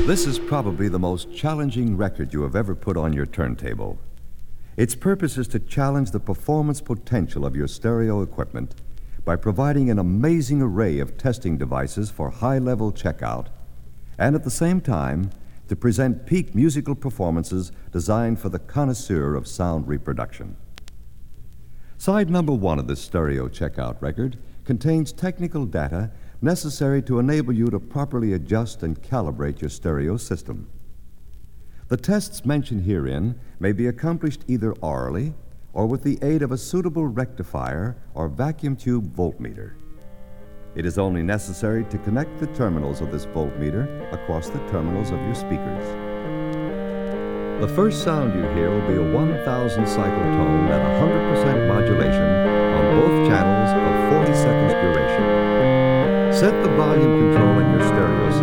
This is probably the most challenging record you have ever put on your turntable. Its purpose is to challenge the performance potential of your stereo equipment by providing an amazing array of testing devices for high-level checkout, and at the same time, to present peak musical performances designed for the connoisseur of sound reproduction. Side number 1 of this stereo checkout record contains technical data necessary to enable you to properly adjust and calibrate your stereo system. The tests mentioned herein may be accomplished either orally or with the aid of a suitable rectifier or vacuum tube voltmeter. It is only necessary to connect the terminals of this voltmeter across the terminals of your speakers. The first sound you hear will be a 1,000 cycle tone at 100% modulation on both channels of 40 seconds duration. Set the volume control in your stereo